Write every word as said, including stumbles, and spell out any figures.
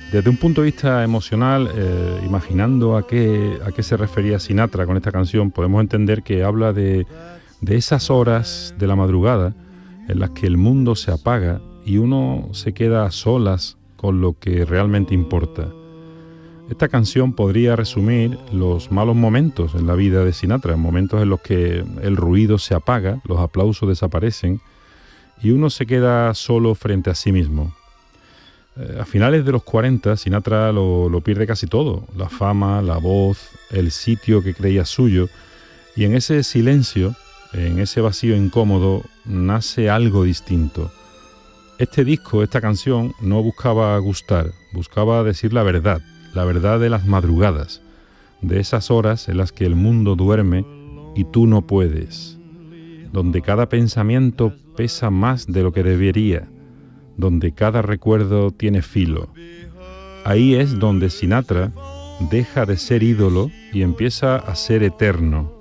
Desde un punto de vista emocional, eh, imaginando a qué, a qué se refería Sinatra con esta canción, podemos entender que habla de, de esas horas de la madrugada en las que el mundo se apaga y uno se queda a solas con lo que realmente importa. Esta canción podría resumir los malos momentos en la vida de Sinatra, momentos en los que el ruido se apaga, los aplausos desaparecen y uno se queda solo frente a sí mismo. Eh, a finales de los cuarenta, Sinatra lo, lo pierde casi todo, la fama, la voz, el sitio que creía suyo, y en ese silencio, en ese vacío incómodo, nace algo distinto. Este disco, esta canción, no buscaba gustar, buscaba decir la verdad, la verdad de las madrugadas, de esas horas en las que el mundo duerme y tú no puedes, donde cada pensamiento pesa más de lo que debería, donde cada recuerdo tiene filo. Ahí es donde Sinatra deja de ser ídolo y empieza a ser eterno.